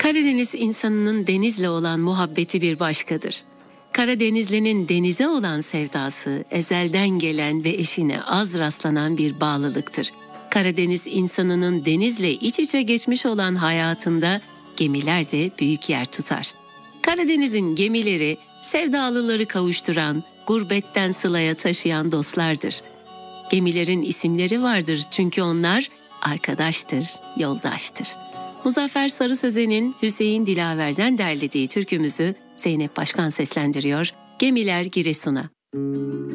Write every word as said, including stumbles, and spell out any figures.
Karadeniz insanının denizle olan muhabbeti bir başkadır. Karadenizlinin denize olan sevdası ezelden gelen ve eşine az rastlanan bir bağlılıktır. Karadeniz insanının denizle iç içe geçmiş olan hayatında gemiler de büyük yer tutar. Karadeniz'in gemileri sevdalıları kavuşturan, gurbetten sılaya taşıyan dostlardır. Gemilerin isimleri vardır çünkü onlar arkadaştır, yoldaştır. Muzaffer Sarı Sözen'in Hüseyin Dilaver'den derlediği türkümüzü Zeynep Başkan seslendiriyor. Gemiler Giresun'a.